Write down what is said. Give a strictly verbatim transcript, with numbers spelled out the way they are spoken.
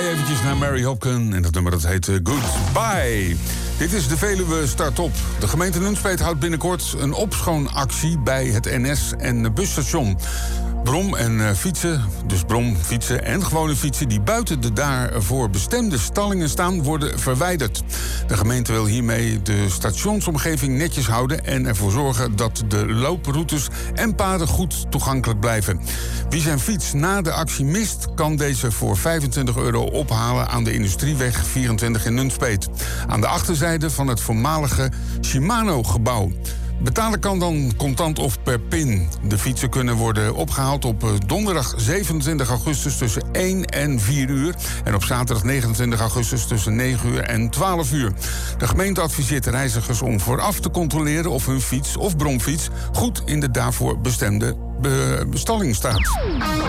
draaien eventjes naar Mary Hopkin. En dat nummer dat heet uh, Goodbye. Dit is de Veluwe Start-op. De gemeente Nunspeet houdt binnenkort een opschoonactie bij het N S- en busstation. Brom en uh, fietsen, dus brom, fietsen en gewone fietsen... die buiten de daarvoor bestemde stallingen staan, worden verwijderd. De gemeente wil hiermee de stationsomgeving netjes houden... en ervoor zorgen dat de looproutes en paden goed toegankelijk blijven. Wie zijn fiets na de actie mist, kan deze voor vijfentwintig euro ophalen... aan de Industrieweg vierentwintig in Nunspeet. Aan de achterzijde van het voormalige Shimano-gebouw. Betalen kan dan contant of per pin. De fietsen kunnen worden opgehaald op donderdag zevenentwintig augustus tussen één en vier uur... en op zaterdag negenentwintig augustus tussen negen uur en twaalf uur. De gemeente adviseert reizigers om vooraf te controleren... of hun fiets of bromfiets goed in de daarvoor bestemde bestalling staat.